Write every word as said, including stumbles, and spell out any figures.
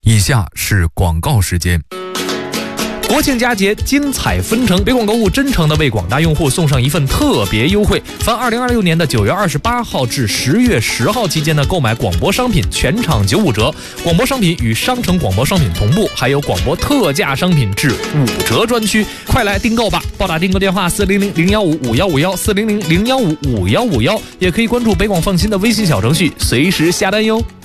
以下是广告时间。国庆佳节精彩纷呈，北广购物真诚的为广大用户送上一份特别优惠。凡二零二六年的九月二十八号至十月十号期间呢，购买广播商品全场九五折，广播商品与商城广播商品同步，还有广播特价商品至五折专区，快来订购吧！拨打订购电话四零零零幺五五幺五幺四零零零幺五五幺五幺，也可以关注北广放心的微信小程序，随时下单哟。